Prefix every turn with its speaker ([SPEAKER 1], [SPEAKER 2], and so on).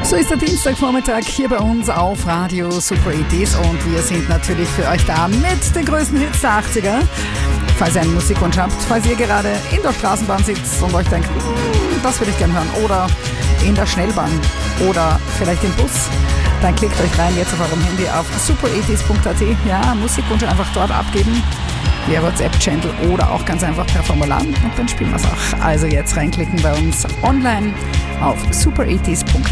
[SPEAKER 1] So ist der Dienstagvormittag hier bei uns auf Radio Super 80s und wir sind natürlich für euch da mit den größten Hits der 80er. Falls ihr einen Musikwunsch habt, falls ihr gerade in der Straßenbahn sitzt und euch denkt, das würde ich gerne hören, oder in der Schnellbahn oder vielleicht im Bus, dann klickt euch rein jetzt auf eurem Handy auf super80s.at. Ja, Musikwunsch einfach dort abgeben, via WhatsApp-Channel oder auch ganz einfach per Formular und dann spielen wir es auch. Also jetzt reinklicken bei uns online auf super80s.at.